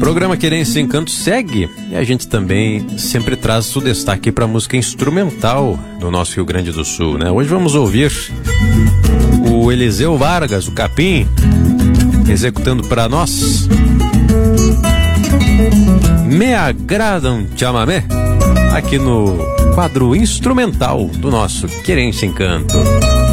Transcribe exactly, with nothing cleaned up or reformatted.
programa Querência Encanto segue e a gente também sempre traz o destaque para a música instrumental do nosso Rio Grande do Sul, né? Hoje vamos ouvir o Eliseu Vargas, o Capim, executando para nós Me Agrada um Chamamé, aqui no quadro instrumental do nosso Querência Encanto.